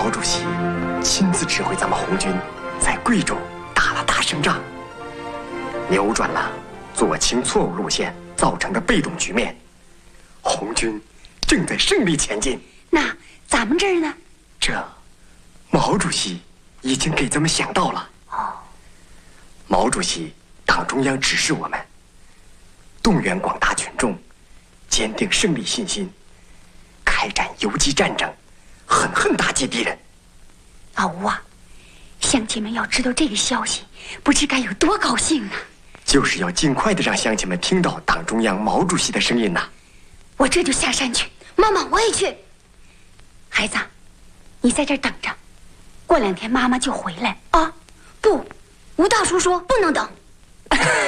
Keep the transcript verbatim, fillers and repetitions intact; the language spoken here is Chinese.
毛主席亲自指挥咱们红军在贵州打了大胜仗，扭转了左倾错误路线造成的被动局面，红军正在胜利前进。 那咱们这儿呢？ 这毛主席已经给咱们想到了。哦，毛主席党中央指示我们动员广大群众，坚定胜利信心，开展游击战争，狠狠打击敌人。 老吴啊，乡亲们要知道这个消息，不知该有多高兴呢。 就是要尽快的让乡亲们听到党中央毛主席的声音呐。 我这就下山去。妈妈，我也去。孩子，你在这儿等着，过两天妈妈就回来啊。不，吴大叔说不能等。